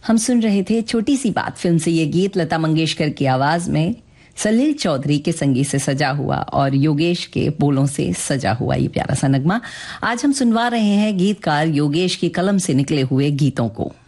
हम सुन रहे थे छोटी सी बात फिल्म से ये गीत, लता मंगेशकर की आवाज में सलील चौधरी के संगीत से सजा हुआ और योगेश के बोलों से सजा हुआ ये प्यारा सा नगमा। आज हम सुनवा रहे हैं गीतकार योगेश की कलम से निकले हुए गीतों को।